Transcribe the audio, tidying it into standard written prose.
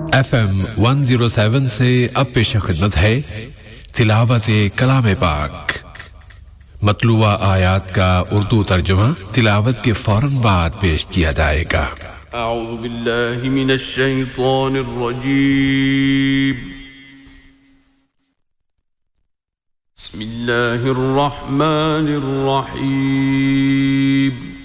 FM 107 से अब पेश खिदमत है तिलावत कलाम पाक। मतलूआ आयात का उर्दू तर्जुमा तिलावत के फौरन बाद पेश किया जाएगा। अऊज़ु बिल्लाहि मिनश शैतानिर रजीम। बिस्मिल्लाहिर रहमानिर रहीम।